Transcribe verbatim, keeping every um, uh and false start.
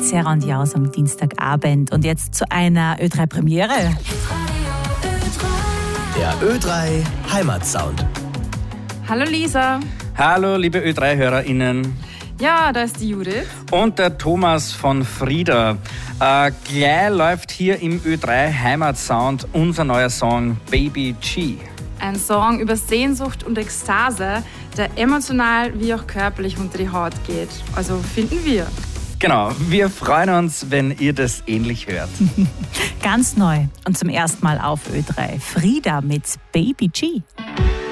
Serra und Jaus am Dienstagabend. Und jetzt zu einer Ö drei Premiere. Der Ö drei Heimatsound. Hallo Lisa. Hallo liebe Ö drei HörerInnen. Ja, da ist die Judith. Und der Thomas von Frieda. Äh, gleich läuft hier im Ö drei Heimatsound unser neuer Song Baby G. Ein Song über Sehnsucht und Ekstase, der emotional wie auch körperlich unter die Haut geht. Also finden wir. Genau, wir freuen uns, wenn ihr das ähnlich hört. Ganz neu und zum ersten Mal auf Ö drei. Frieda mit Baby G.